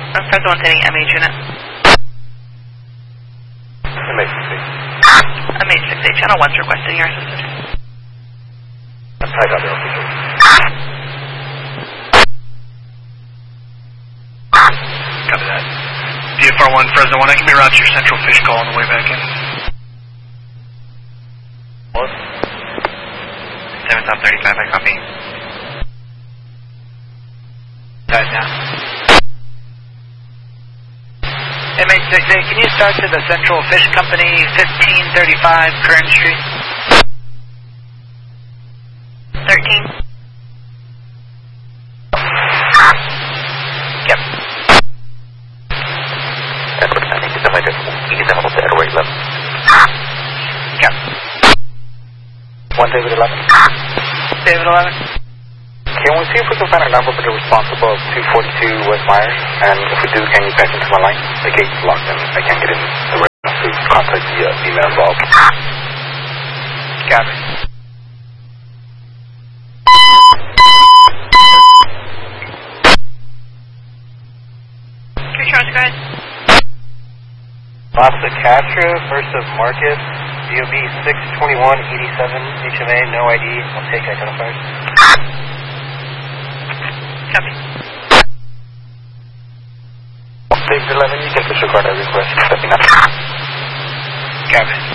Press 1 to any MH unit. MH68, channel 1's requesting your assistance. I'm tied up there, officer. Copy that. DFR1, Fresno 1, I can be route to your central fish call on the way back in. What? 7 South 35, I copy. Tied now. MH68, can you start to the Central Fish Company, 1535 Curran Street? 13. Yep. I think it's a to airway 11. Yep. 1 David 11. David 11. Can we see if we can find a number for the responsible of 242 West Myers? And if we do, can you patch into my line? The gate's locked and I can't get in the radio to contact the female involved. Got it. Insurance guys. Officer Castro, first of Marcus, DOB 62187, HMA, no ID, I'll take identifiers. Copy. David 11, you can disregard that request. Stepping up. Got it.